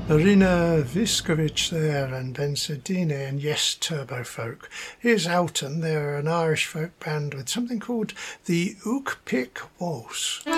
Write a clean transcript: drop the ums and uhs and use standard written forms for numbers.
Irina Viskovich there and Ben Sedine and Yes Turbo Folk. Here's Alton, they're an Irish folk band with something called the Ook Pick Waltz.